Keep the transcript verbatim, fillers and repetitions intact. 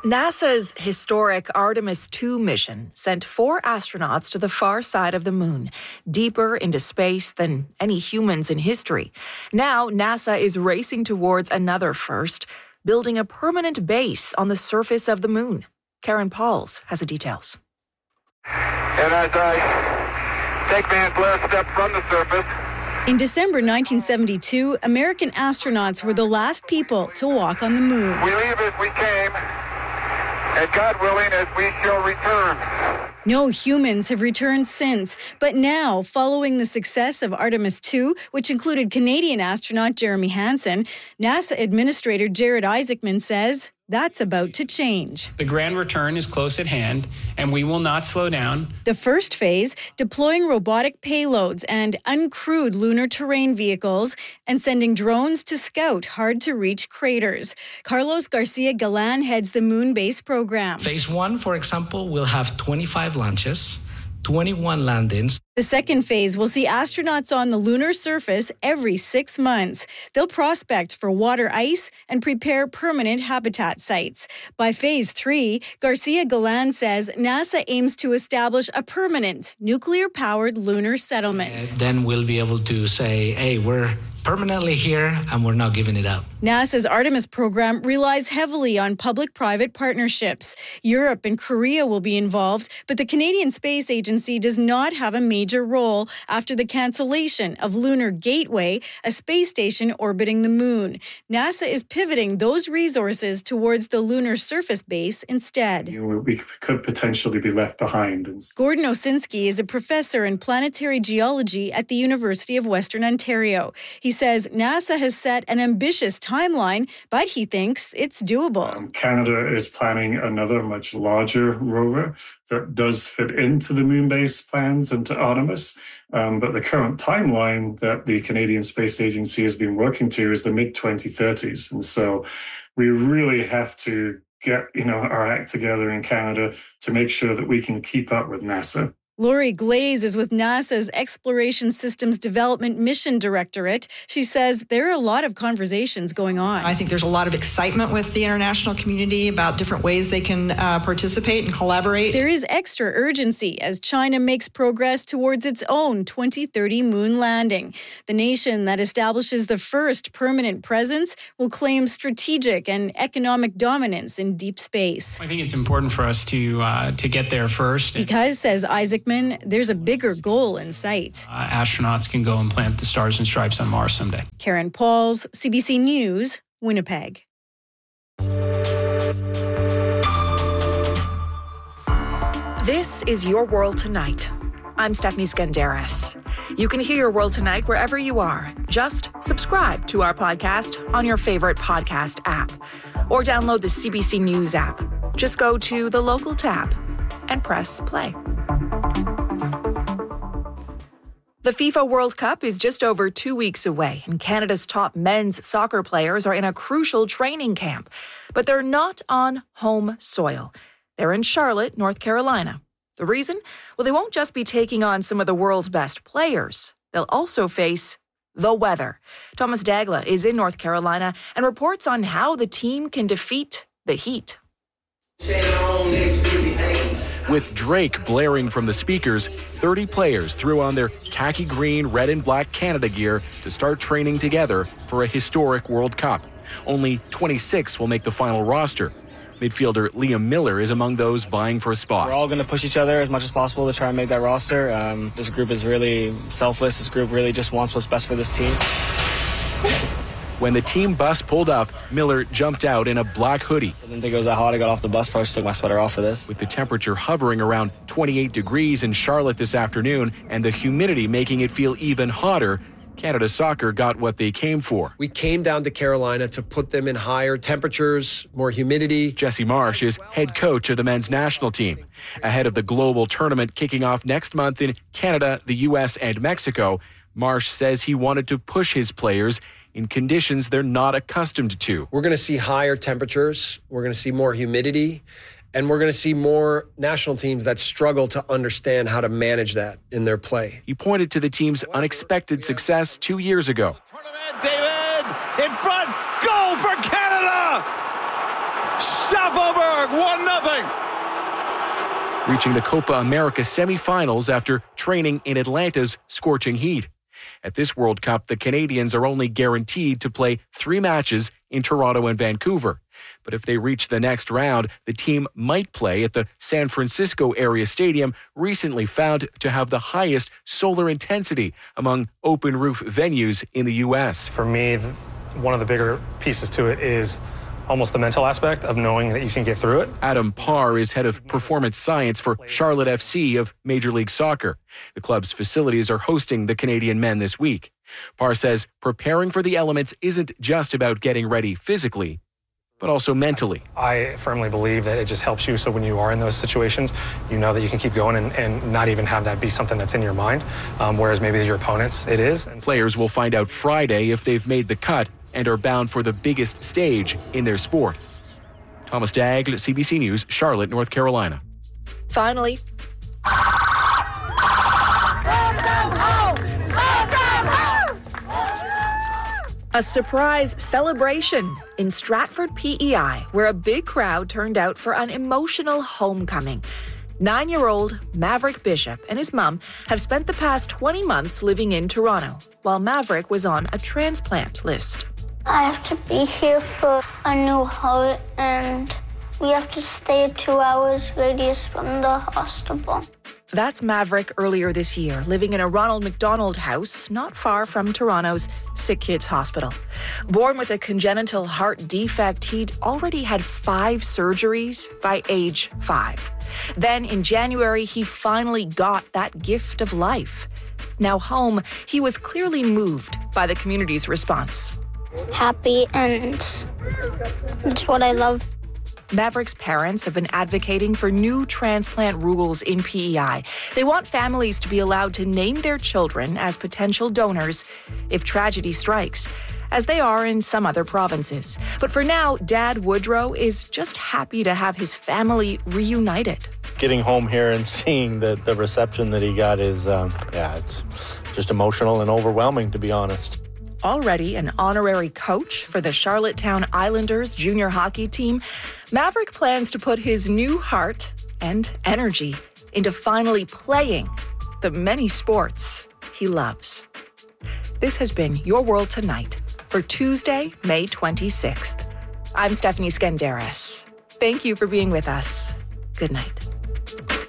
NASA's historic Artemis two mission sent four astronauts to the far side of the moon, deeper into space than any humans in history. Now, NASA is racing towards another first, building a permanent base on the surface of the moon. Karen Pauls has the details. And as I take Man's last step from the surface. In December nineteen seventy-two, American astronauts were the last people to walk on the moon. We leave as we came, and God willing, as we shall return. No humans have returned since, but now, following the success of Artemis two, which included Canadian astronaut Jeremy Hansen, NASA Administrator Jared Isaacman says that's about to change. The grand return is close at hand, and we will not slow down. The first phase, deploying robotic payloads and uncrewed lunar terrain vehicles and sending drones to scout hard-to-reach craters. Carlos Garcia Galan heads the moon base program. Phase one, for example, will have twenty-five launches, twenty-one landings. The second phase will see astronauts on the lunar surface every six months. They'll prospect for water ice and prepare permanent habitat sites. By phase three, Garcia Galan says NASA aims to establish a permanent nuclear-powered lunar settlement. Uh, then we'll be able to say, hey, we're permanently here and we're not giving it up. NASA's Artemis program relies heavily on public-private partnerships. Europe and Korea will be involved, but the Canadian Space Agency does not have a major role after the cancellation of Lunar Gateway, a space station orbiting the moon. NASA is pivoting those resources towards the lunar surface base instead. You know, we could potentially be left behind. Gordon Osinski is a professor in planetary geology at the University of Western Ontario. He says NASA has set an ambitious timeline, but he thinks it's doable. Um, Canada is planning another much larger rover that does fit into the moon base plans and to Artemis. Um, but the current timeline that the Canadian Space Agency has been working to is the mid twenty thirties. And so we really have to get, you know, our act together in Canada to make sure that we can keep up with NASA. Lori Glaze is with NASA's Exploration Systems Development Mission Directorate. She says there are a lot of conversations going on. I think there's a lot of excitement with the international community about different ways they can uh, participate and collaborate. There is extra urgency as China makes progress towards its own twenty thirty moon landing. The nation that establishes the first permanent presence will claim strategic and economic dominance in deep space. I think it's important for us to uh, to get there first. Because, says Isaac, there's a bigger goal in sight. Uh, astronauts can go and plant the stars and stripes on Mars someday. Karen Pauls, C B C News, Winnipeg. This is Your World Tonight. I'm Stephanie Skandaris. You can hear Your World Tonight wherever you are. Just subscribe to our podcast on your favorite podcast app or download the C B C News app. Just go to the local tab and press play. The FIFA World Cup is just over two weeks away, and Canada's top men's soccer players are in a crucial training camp. But they're not on home soil. They're in Charlotte, North Carolina. The reason? Well, they won't just be taking on some of the world's best players. They'll also face the weather. Thomas Dagla is in North Carolina and reports on how the team can defeat the heat. With Drake blaring from the speakers, thirty players threw on their khaki green, red and black Canada gear to start training together for a historic World Cup. Only twenty-six will make the final roster. Midfielder Liam Miller is among those vying for a spot. We're all going to push each other as much as possible to try and make that roster. Um, this group is really selfless. This group really just wants what's best for this team. When the team bus pulled up, Miller jumped out in a black hoodie. I didn't think it was that hot. I got off the bus, probably took my sweater off for this. With the temperature hovering around twenty-eight degrees in Charlotte this afternoon and the humidity making it feel even hotter, Canada Soccer got what they came for. We came down to Carolina to put them in higher temperatures, more humidity. Jesse Marsh is head coach of the men's national team. Ahead of the global tournament kicking off next month in Canada, the U S, and Mexico, Marsh says he wanted to push his players in conditions they're not accustomed to. We're going to see higher temperatures, we're going to see more humidity, and we're going to see more national teams that struggle to understand how to manage that in their play. He pointed to the team's unexpected success two years ago. Tournament, David, in front, goal for Canada! Shaffelburg, one nothing. Reaching the Copa America semifinals after training in Atlanta's scorching heat. At this World Cup, the Canadians are only guaranteed to play three matches in Toronto and Vancouver. But if they reach the next round, the team might play at the San Francisco area stadium, recently found to have the highest solar intensity among open roof venues in the U S. For me, one of the bigger pieces to it is almost the mental aspect of knowing that you can get through it. Adam Parr is head of performance science for Charlotte F C of Major League Soccer. The club's facilities are hosting the Canadian men this week. Parr says preparing for the elements isn't just about getting ready physically, but also mentally. I firmly believe that it just helps you, so when you are in those situations, you know that you can keep going and, and not even have that be something that's in your mind, um, whereas maybe your opponents, it is. And players will find out Friday if they've made the cut and are bound for the biggest stage in their sport. Thomas Daigle, C B C News, Charlotte, North Carolina. Finally, a surprise celebration in Stratford, P E I, where a big crowd turned out for an emotional homecoming. Nine-year-old Maverick Bishop and his mum have spent the past twenty months living in Toronto, while Maverick was on a transplant list. I have to be here for a new heart, and we have to stay a two hours radius from the hospital. That's Maverick earlier this year, living in a Ronald McDonald house not far from Toronto's Sick Kids Hospital. Born with a congenital heart defect, he'd already had five surgeries by age five. Then in January, he finally got that gift of life. Now home, he was clearly moved by the community's response. Happy, and it's what I love. Maverick's parents have been advocating for new transplant rules in P E I. They want families to be allowed to name their children as potential donors if tragedy strikes, as they are in some other provinces. But for now, Dad Woodrow is just happy to have his family reunited. Getting home here and seeing the, the reception that he got is, um, yeah, it's just emotional and overwhelming, to be honest. Already an honorary coach for the Charlottetown Islanders junior hockey team, Maverick plans to put his new heart and energy into finally playing the many sports he loves. This has been Your World Tonight for Tuesday, May twenty-sixth. I'm Stephanie Skenderis. Thank you for being with us. Good night.